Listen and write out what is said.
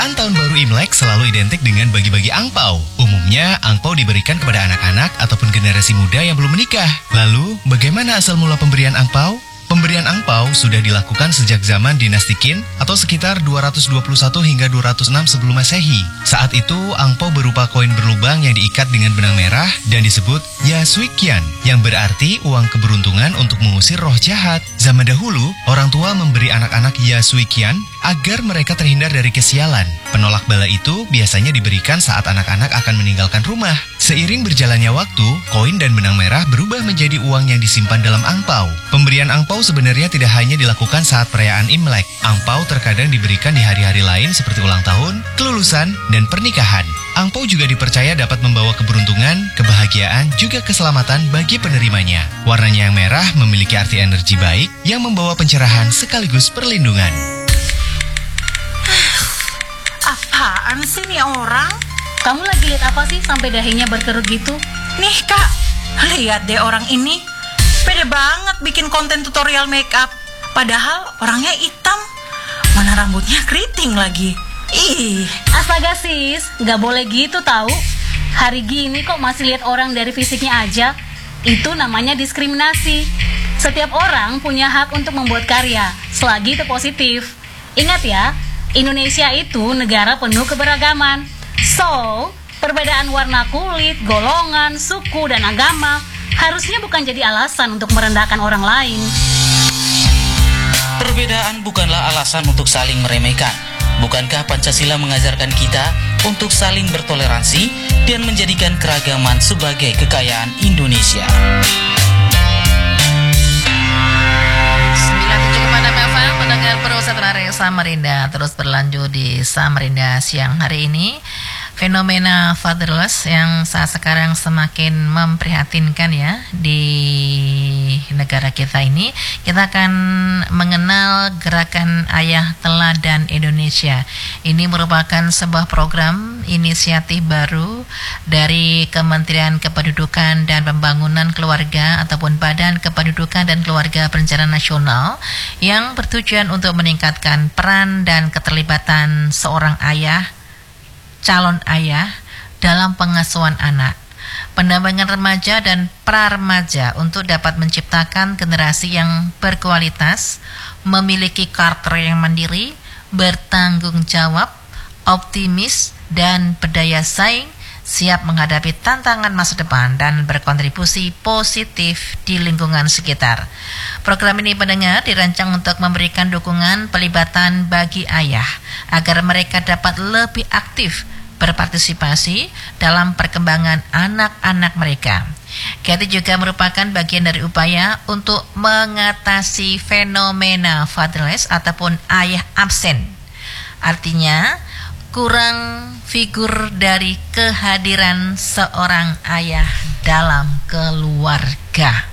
Perayaan Tahun Baru Imlek selalu identik dengan bagi-bagi angpau. Umumnya, angpau diberikan kepada anak-anak ataupun generasi muda yang belum menikah. Lalu, bagaimana asal mula pemberian angpau? Pemberian angpau sudah dilakukan sejak zaman dinasti Qin atau sekitar 221 hingga 206 sebelum Masehi. Saat itu, angpau berupa koin berlubang yang diikat dengan benang merah dan disebut Yasuikian, yang berarti uang keberuntungan untuk mengusir roh jahat. Zaman dahulu, orang tua memberi anak-anak Yasuikian agar mereka terhindar dari kesialan. Penolak bala itu biasanya diberikan saat anak-anak akan meninggalkan rumah. Seiring berjalannya waktu, koin dan benang merah berubah menjadi uang yang disimpan dalam angpau. Pemberian angpau sebenarnya tidak hanya dilakukan saat perayaan Imlek. Angpau terkadang diberikan di hari-hari lain seperti ulang tahun, kelulusan, dan pernikahan. Angpau juga dipercaya dapat membawa keberuntungan, kebahagiaan, juga keselamatan bagi penerimanya. Warnanya yang merah memiliki arti energi baik yang membawa pencerahan sekaligus perlindungan. Apaan sih nih orang? Kamu lagi lihat apa sih sampai dahinya berkerut gitu? Nih kak, lihat deh orang ini. Pede banget bikin konten tutorial makeup. Padahal orangnya hitam. Mana rambutnya keriting lagi. Ih, Astaga sis, gak boleh gitu tahu. Hari gini kok masih lihat orang dari fisiknya aja. Itu namanya diskriminasi. Setiap orang punya hak untuk membuat karya, selagi itu positif. Ingat ya, Indonesia itu negara penuh keberagaman. So, perbedaan warna kulit, golongan, suku, dan agama harusnya bukan jadi alasan untuk merendahkan orang lain. Perbedaan bukanlah alasan untuk saling meremehkan. Bukankah Pancasila mengajarkan kita untuk saling bertoleransi dan menjadikan keragaman sebagai kekayaan Indonesia? 97,6 FM, pendengar Pusat Radio Samarinda, terus berlanjut di Samarinda siang hari ini. Fenomena fatherless yang saat sekarang semakin memprihatinkan ya di negara kita ini. Kita akan mengenal gerakan Ayah Teladan Indonesia. Ini merupakan sebuah program inisiatif baru dari Kementerian Kependudukan dan Pembangunan Keluarga ataupun Badan Kependudukan dan Keluarga Berencana Nasional yang bertujuan untuk meningkatkan peran dan keterlibatan seorang ayah, calon ayah dalam pengasuhan anak, pendampingan remaja dan pra-remaja untuk dapat menciptakan generasi yang berkualitas, memiliki karakter yang mandiri, bertanggung jawab, optimis, dan berdaya saing, siap menghadapi tantangan masa depan dan berkontribusi positif di lingkungan sekitar. Program ini pendengar dirancang untuk memberikan dukungan pelibatan bagi ayah agar mereka dapat lebih aktif berpartisipasi dalam perkembangan anak-anak mereka. Kegiatan juga merupakan bagian dari upaya untuk mengatasi fenomena fatherless ataupun ayah absen. Artinya, kurang figur dari kehadiran seorang ayah dalam keluarga.